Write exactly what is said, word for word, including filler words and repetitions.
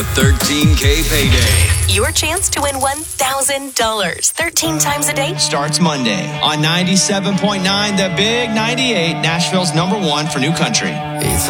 thirteen K payday. Your chance to win one thousand dollars thirteen times a day starts Monday on ninety-seven point nine, the Big ninety-eight, Nashville's number one for new country. It's